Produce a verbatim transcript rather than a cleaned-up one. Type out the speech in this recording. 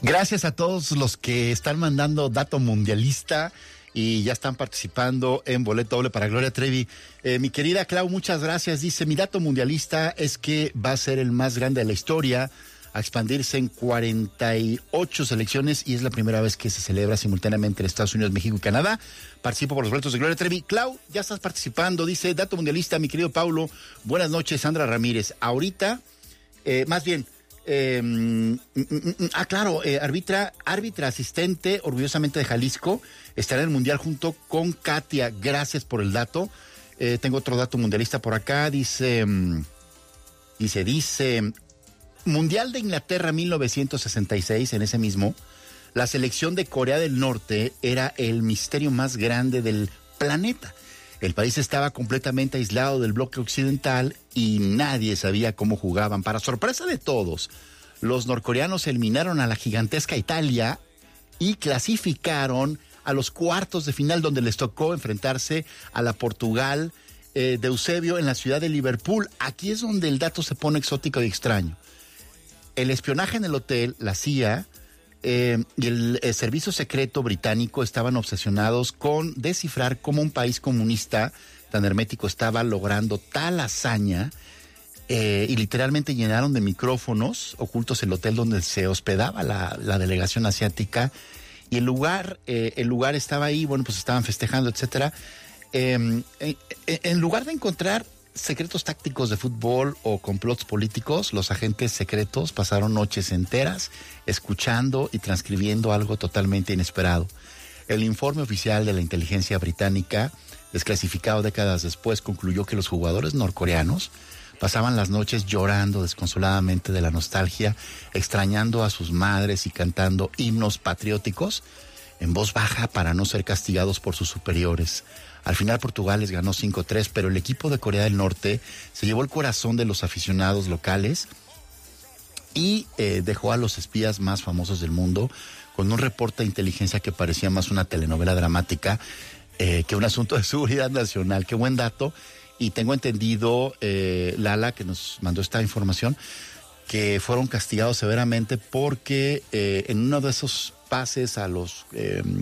Gracias a todos los que están mandando dato mundialista y ya están participando en boleto doble para Gloria Trevi. Eh, mi querida Clau, muchas gracias. Dice, mi dato mundialista es que va a ser el más grande de la historia, a expandirse en cuarenta y ocho selecciones y es la primera vez que se celebra simultáneamente en Estados Unidos, México y Canadá. Participo por los boletos de Gloria Trevi. Clau, ya estás participando. Dice, dato mundialista, mi querido Paulo. Buenas noches, Sandra Ramírez. Ahorita, eh, más bien... Eh, mm, mm, mm, ah, claro, eh, árbitra, árbitra asistente, orgullosamente de Jalisco, estará en el Mundial junto con Katia. Gracias por el dato. Eh, tengo otro dato mundialista por acá. Dice, mm, dice, dice, Mundial de Inglaterra mil novecientos sesenta y seis, en ese mismo, la selección de Corea del Norte era el misterio más grande del planeta. El país estaba completamente aislado del bloque occidental y nadie sabía cómo jugaban. Para sorpresa de todos, los norcoreanos eliminaron a la gigantesca Italia y clasificaron a los cuartos de final, donde les tocó enfrentarse a la Portugal eh, de Eusebio en la ciudad de Liverpool. Aquí es donde el dato se pone exótico y extraño. El espionaje en el hotel, la C I A, Eh, y el, el servicio secreto británico estaban obsesionados con descifrar cómo un país comunista tan hermético estaba logrando tal hazaña eh, y literalmente llenaron de micrófonos ocultos el hotel donde se hospedaba la, la delegación asiática y el lugar, eh, el lugar estaba ahí, bueno, pues estaban festejando, etcétera. Eh, en, en lugar de encontrar secretos tácticos de fútbol o complots políticos, los agentes secretos pasaron noches enteras escuchando y transcribiendo algo totalmente inesperado. El informe oficial de la inteligencia británica, desclasificado décadas después, concluyó que los jugadores norcoreanos pasaban las noches llorando desconsoladamente de la nostalgia, extrañando a sus madres y cantando himnos patrióticos en voz baja para no ser castigados por sus superiores. Al final Portugal les ganó cinco tres, pero el equipo de Corea del Norte se llevó el corazón de los aficionados locales y eh, dejó a los espías más famosos del mundo con un reporte de inteligencia que parecía más una telenovela dramática eh, que un asunto de seguridad nacional. Qué buen dato. Y tengo entendido, eh, Lala, que nos mandó esta información, que fueron castigados severamente porque eh, en uno de esos pases a los... Eh,